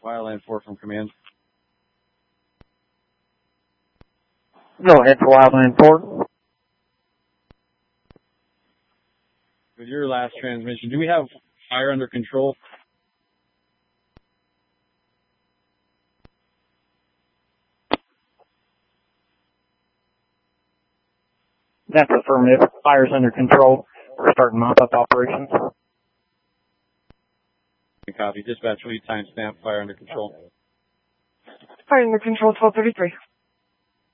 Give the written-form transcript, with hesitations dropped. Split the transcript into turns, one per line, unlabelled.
Wildland 4 from command.
Go ahead for Wildland 4.
With your last transmission, do we have fire under control?
That's affirmative. Fire's under control. We're starting mop-up operations.
Copy. Dispatch, lead time stamp, fire under control.
Fire under control, 1233.